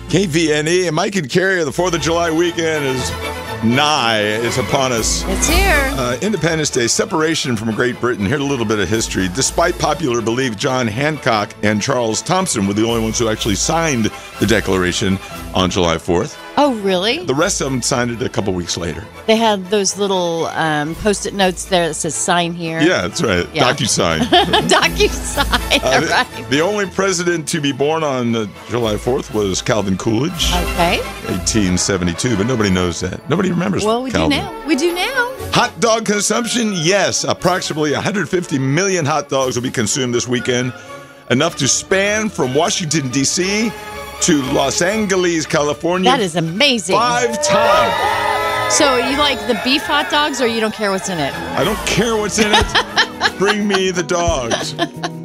KVNE and Mike and Carrie, the 4th of July weekend is nigh. It's upon us. It's here. Independence Day, separation from Great Britain. Here's a little bit of history. Despite popular belief, John Hancock and Charles Thompson were the only ones who actually signed the Declaration on July 4th. Oh, really? The rest of them signed it a couple weeks later. They had those little Post-it notes there that says sign here. Yeah, that's right. Yeah. DocuSign. DocuSign, right. The only president to be born on July 4th was Calvin Coolidge. Okay. 1872, but nobody knows that. Nobody remembers Well, Calvin. do now. We do now. Hot dog consumption? Yes. Approximately 150 million hot dogs will be consumed this weekend. Enough to span from Washington, D.C. to Los Angeles, California. That is amazing. 5 times. So you like the beef hot dogs or you don't care what's in it? I don't care what's in it. Bring me the dogs.